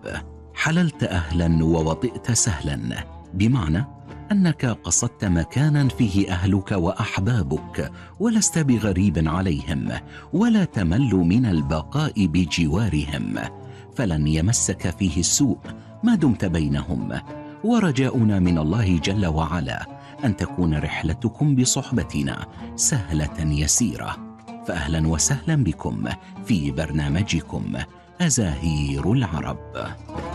حللت أهلا ووطئت سهلا، بمعنى أنك قصدت مكانا فيه أهلك وأحبابك ولست بغريب عليهم، ولا تمل من البقاء بجوارهم، فلن يمسك فيه السوء ما دمت بينهم. ورجاؤنا من الله جل وعلا أن تكون رحلتكم بصحبتنا سهلة يسيرة. فأهلا وسهلا بكم في برنامجكم أزاهير العرب.